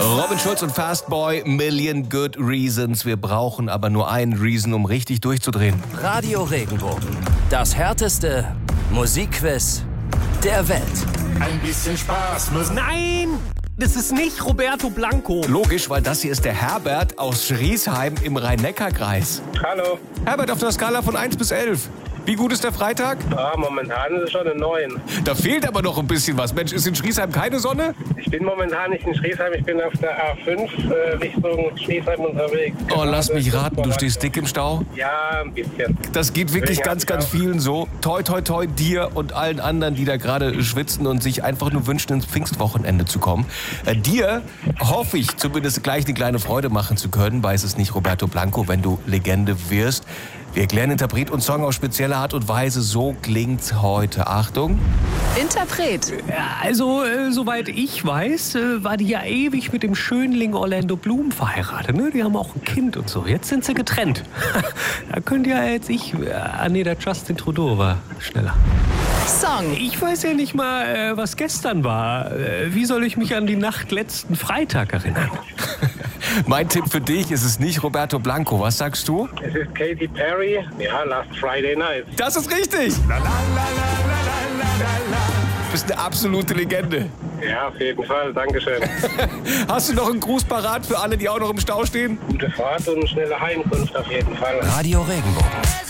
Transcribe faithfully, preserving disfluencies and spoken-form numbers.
Robin Schulz und Fastboy, Million Good Reasons. Wir brauchen aber nur einen Reason, um richtig durchzudrehen. Radio Regenbogen. Das härteste Musikquiz der Welt. Ein bisschen Spaß muss... Nein! Das ist nicht Roberto Blanco. Logisch, weil das hier ist der Herbert aus Schriesheim im Rhein-Neckar-Kreis. Hallo. Herbert, auf der Skala von eins bis elf. Wie gut ist der Freitag? Ah, momentan ist es schon eine neun. Da fehlt aber noch ein bisschen was. Mensch, ist in Schriesheim keine Sonne? Ich bin momentan nicht in Schriesheim, ich bin auf der A fünf äh, Richtung Schriesheim unterwegs. Oh, lass mich raten, du stehst dick im Stau? Ja, ein bisschen. Das geht wirklich ganz, ganz vielen so. Toi, toi, toi, dir und allen anderen, die da gerade schwitzen und sich einfach nur wünschen, ins Pfingstwochenende zu kommen. Äh, dir hoffe ich zumindest gleich eine kleine Freude machen zu können. Weiß es nicht, Roberto Blanco, wenn du Legende wirst. Wir erklären Interpret und Song auf spezielle Art und Weise. So klingt's heute. Achtung. Interpret. Ja, also, äh, soweit ich weiß, äh, war die ja ewig mit dem Schönling Orlando Bloom verheiratet. Ne? Die haben auch ein Kind und so. Jetzt sind sie getrennt. Da könnt ihr jetzt ich... Äh, ah, nee, der Justin Trudeau war schneller. Song. Ich weiß ja nicht mal, äh, was gestern war. Äh, wie soll ich mich an die Nacht letzten Freitag erinnern? Mein Tipp für dich ist es nicht Roberto Blanco. Was sagst du? Es ist Katy Perry. Ja, Last Friday Night. Das ist richtig. Du bist eine absolute Legende. Ja, auf jeden Fall. Dankeschön. Hast du noch einen Gruß parat für alle, die auch noch im Stau stehen? Gute Fahrt und schnelle Heimkunft auf jeden Fall. Radio Regenbogen.